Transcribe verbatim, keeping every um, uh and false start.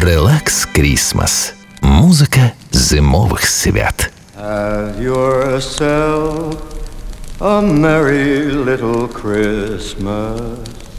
Релакс Крісмас. Музика зимових свят. Have yourself a merry little Christmas.